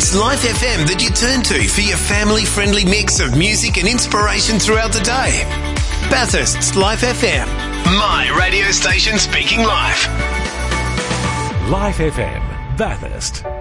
It's Life FM that you turn to for your family-friendly mix of music and inspiration throughout the day. Bathurst's Life FM. My radio station speaking life. Life FM, Bathurst.